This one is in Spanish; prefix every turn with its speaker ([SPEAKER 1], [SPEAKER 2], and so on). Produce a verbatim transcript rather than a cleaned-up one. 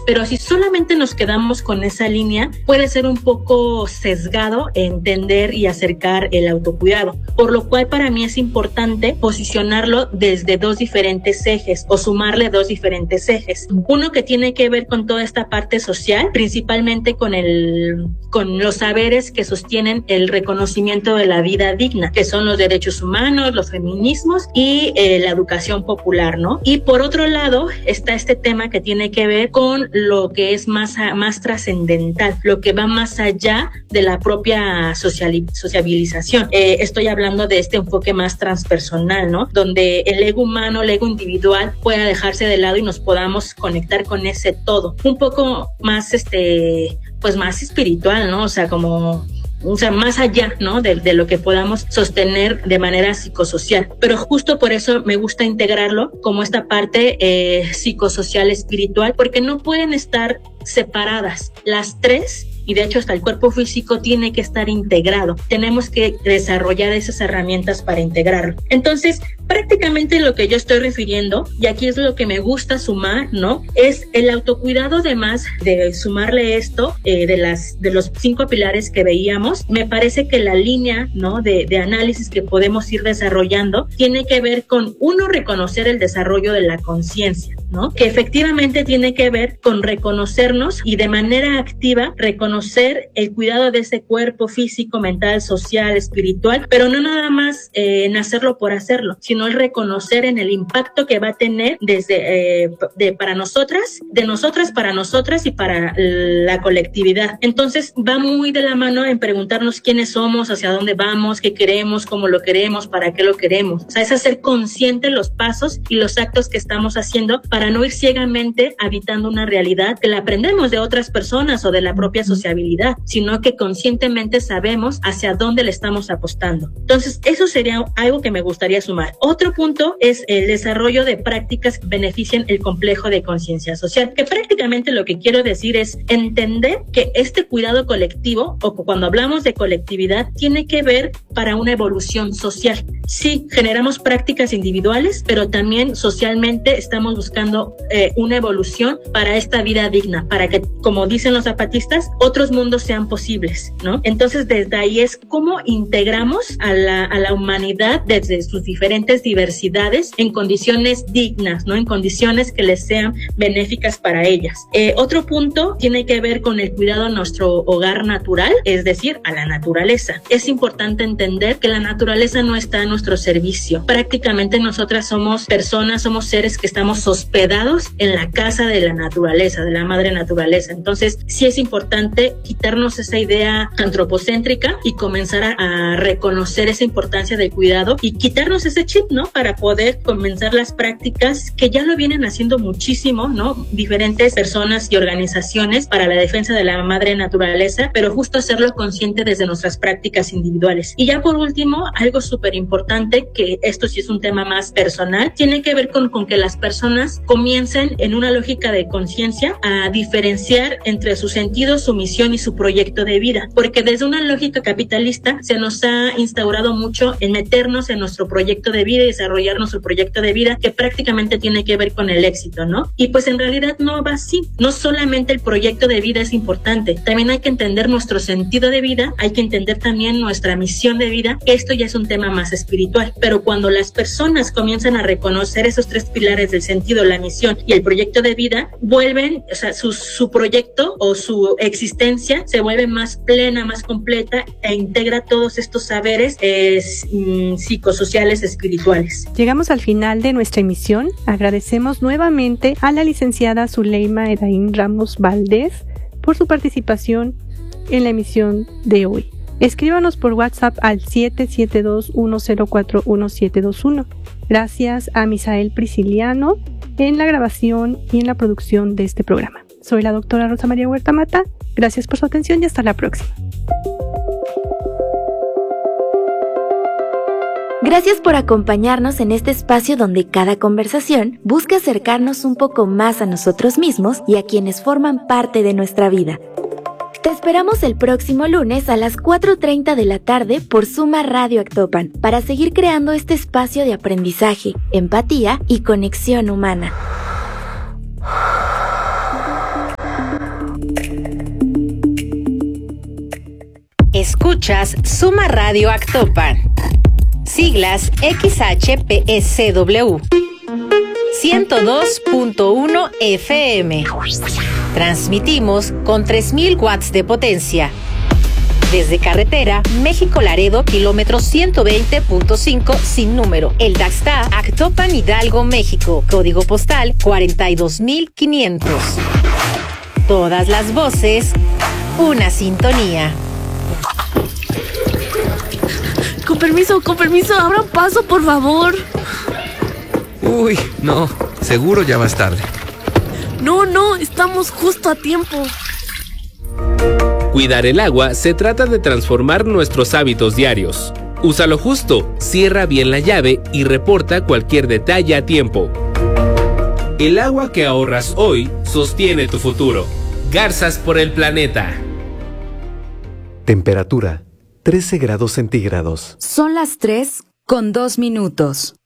[SPEAKER 1] pero si solamente nos quedamos con esa línea, puede ser un poco sesgado entender y acercar el autocuidado, por lo cual para mí es importante posicionarlo desde dos diferentes ejes o sumarle dos diferentes ejes. Uno que tiene que ver con toda esta parte social, principalmente con el con los saberes que sostienen el reconocimiento de la vida digna, que son los derechos humanos, los feminismos y eh, la educación popular, ¿no? Y por otro lado está este tema que tiene que ver con lo que es más, más trascendental, lo que va más allá de la propia sociali- sociabilización. Eh, estoy hablando de este enfoque más transpersonal, ¿no? Donde el ego humano, el ego individual pueda dejarse de lado y nos podamos conectar con ese todo. Un poco más, este, pues más espiritual, ¿no? O sea, como... O sea, más allá, ¿no? De, de lo que podamos sostener de manera psicosocial. Pero justo por eso me gusta integrarlo como esta parte eh, psicosocial espiritual, porque no pueden estar separadas las tres. Y de hecho hasta el cuerpo físico tiene que estar integrado. Tenemos que desarrollar esas herramientas para integrarlo. Entonces, prácticamente lo que yo estoy refiriendo, y aquí es lo que me gusta sumar, ¿no? Es el autocuidado, además de sumarle esto, eh, de las de los cinco pilares que veíamos. Me parece que la línea, ¿no? De, de análisis que podemos ir desarrollando tiene que ver con, uno, reconocer el desarrollo de la conciencia, ¿no? Que efectivamente tiene que ver con reconocernos y de manera activa reconocer el cuidado de ese cuerpo físico, mental, social, espiritual, pero no nada más eh, en hacerlo por hacerlo, sino el reconocer en el impacto que va a tener desde eh, de para nosotras, de nosotras para nosotras y para la colectividad. Entonces va muy de la mano en preguntarnos quiénes somos, hacia dónde vamos, qué queremos, cómo lo queremos, para qué lo queremos. O sea, es hacer consciente los pasos y los actos que estamos haciendo para no ir ciegamente habitando una realidad que la aprendemos de otras personas o de la propia sociedad, sino que conscientemente sabemos hacia dónde le estamos apostando. Entonces, eso sería algo que me gustaría sumar. Otro punto es el desarrollo de prácticas que beneficien el complejo de conciencia social, que prácticamente lo que quiero decir es entender que este cuidado colectivo, o cuando hablamos de colectividad, tiene que ver para una evolución social. Sí, generamos prácticas individuales, pero también socialmente estamos buscando eh, una evolución para esta vida digna, para que, como dicen los zapatistas, otros mundos sean posibles, ¿no? Entonces, desde ahí es cómo integramos a la, a la humanidad desde sus diferentes diversidades en condiciones dignas, ¿no? En condiciones que les sean benéficas para ellas. Eh, otro punto tiene que ver con el cuidado a nuestro hogar natural, es decir, a la naturaleza. Es importante entender que la naturaleza no está a nuestro servicio. Prácticamente nosotras somos personas, somos seres que estamos hospedados en la casa de la naturaleza, de la madre naturaleza. Entonces, sí es importante quitarnos esa idea antropocéntrica y comenzar a, a reconocer esa importancia del cuidado y quitarnos ese chip, ¿no? Para poder comenzar las prácticas que ya lo vienen haciendo muchísimo, ¿no? Diferentes personas y organizaciones para la defensa de la madre naturaleza, pero justo hacerlo consciente desde nuestras prácticas individuales. Y ya por último, algo súper importante, que esto sí es un tema más personal, tiene que ver con, con que las personas comiencen en una lógica de conciencia a diferenciar entre su sentido, su misión y su proyecto de vida, porque desde una lógica capitalista se nos ha instaurado mucho en meternos en nuestro proyecto de vida y desarrollar nuestro proyecto de vida, que prácticamente tiene que ver con el éxito, ¿no? Y pues en realidad no va así. No solamente el proyecto de vida es importante, también hay que entender nuestro sentido de vida, hay que entender también nuestra misión de vida. Esto ya es un tema más espiritual, pero cuando las personas comienzan a reconocer esos tres pilares del sentido, la misión y el proyecto de vida, vuelven, o sea, su, su proyecto o su existencia se vuelve más plena, más completa e integra todos estos saberes eh, psicosociales espirituales.
[SPEAKER 2] Llegamos al final de nuestra emisión. Agradecemos nuevamente a la licenciada Zuleima Edain Ramos Valdés por su participación en la emisión de hoy. Escríbanos por WhatsApp al siete siete dos, uno cero cuatro, uno siete dos uno. Gracias a Misael Prisciliano en la grabación y en la producción de este programa. Soy la doctora Rosa María Huerta Mata. Gracias por su atención y hasta la próxima.
[SPEAKER 3] Gracias por acompañarnos en este espacio donde cada conversación busca acercarnos un poco más a nosotros mismos y a quienes forman parte de nuestra vida. Te esperamos el próximo lunes a las cuatro treinta de la tarde por Suma Radio Actopan para seguir creando este espacio de aprendizaje, empatía y conexión humana.
[SPEAKER 4] Escuchas Suma Radio Actopan. Siglas X H P S W. ciento dos punto uno F M. Transmitimos con tres mil watts de potencia. Desde carretera, México-Laredo, kilómetro ciento veinte punto cinco sin número. El Daxta, Actopan, Hidalgo, México. Código postal cuarenta y dos mil quinientos. Todas las voces, una sintonía.
[SPEAKER 5] Con permiso, con permiso, abran paso, por favor.
[SPEAKER 6] Uy, no, seguro ya vas tarde.
[SPEAKER 5] No, no, estamos justo a tiempo.
[SPEAKER 7] Cuidar el agua se trata de transformar nuestros hábitos diarios. Úsalo justo, cierra bien la llave y reporta cualquier detalle a tiempo. El agua que ahorras hoy sostiene tu futuro. Garzas por el planeta.
[SPEAKER 8] Temperatura trece grados centígrados.
[SPEAKER 9] Son las tres con dos minutos.